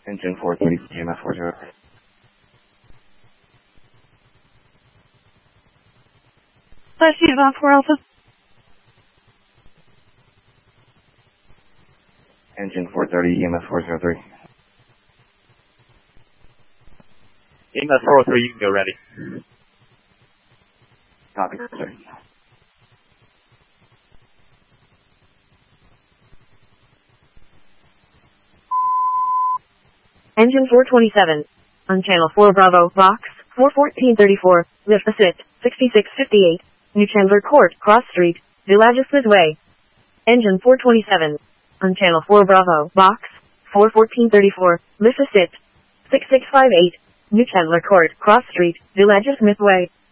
Engine 430, EMF 403. Спасибо, 4 Alpha. Engine 430, EMF 403. EMF 403, you can go ready. Copy, sir. Engine 427. On channel 4 Bravo, box 41434, lift assist 6658, New Chandler Court, Cross Street, Villages Way. Engine 427. On channel 4 Bravo, box 41434, lift assist 6658, New Chandler Court, Cross Street, Villages Way.